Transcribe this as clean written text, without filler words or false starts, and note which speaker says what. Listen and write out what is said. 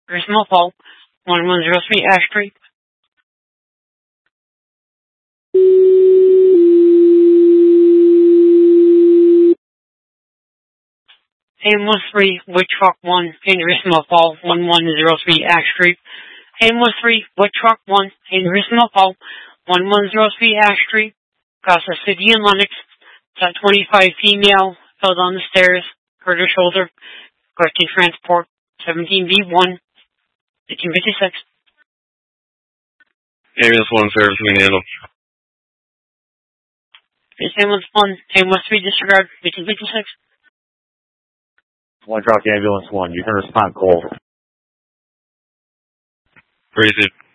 Speaker 1: Griswold Hall, 1103 Ash Street. Ambulance 3, Wood Truck 1, in Griswold Hall, 1103 Ash Street. Ambulance 3, Wood Truck 1, in Griswold Hall, 1103 Ash Street. Across the city in Lenox. That 25 female fell down the stairs, hurt her shoulder. Requesting transport, 17B1, 1856.
Speaker 2: Ambulance 1 service we can handle.
Speaker 1: This ambulance 1, ambulance 3 disregard, 1856.
Speaker 3: One truck ambulance 1, you can respond call.
Speaker 2: Receive.